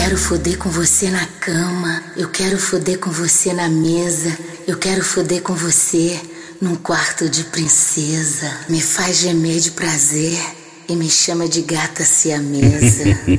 quero foder com você na cama, eu quero foder com você na mesa, eu quero foder com você num quarto de princesa. Me faz gemer de prazer e me chama de gata siamesa.